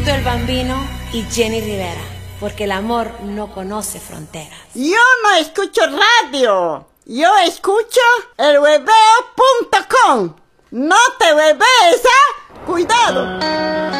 El Bambino y Jenny Rivera, porque el amor no conoce fronteras. Yo no escucho radio, yo escucho elhueveo.com. No te huevees, ¿ah? Cuidado.